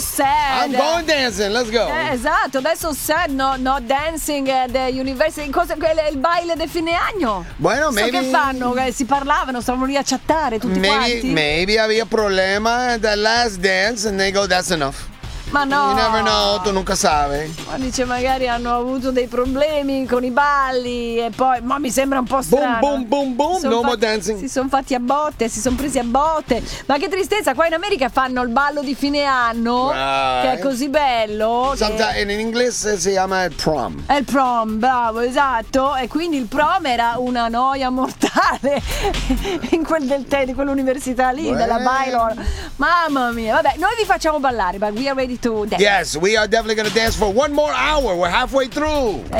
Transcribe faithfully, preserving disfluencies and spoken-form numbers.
sad. I'm going dancing, let's go. Eh, esatto, adesso sad, no, no dancing at the university. Cosa, il baile del fine anno? Bueno, so maybe. che fanno? Che si parlavano, stavano lì a chattare tutti Maybe, quanti. maybe había problema at the last dance and they go, that's enough. Ma no. You never know, tu nunca sai. Ma dice magari hanno avuto dei problemi con i balli e poi, ma mi sembra un po' strano. Boom, boom, boom, boom, no more fatti, dancing. Si sono fatti a botte, si sono presi a botte. Ma che tristezza, qua in America fanno il ballo di fine anno, Right. che è così bello. Sometimes che... in inglese si chiama prom. È il prom, bravo, esatto. E quindi il prom era una noia mortale in quel del te, di quell'università lì, Well. della Baylor. Mamma mia, vabbè, noi vi facciamo ballare, but we are ready to dance. Yes, we are definitely going to dance for one more hour. We're halfway through.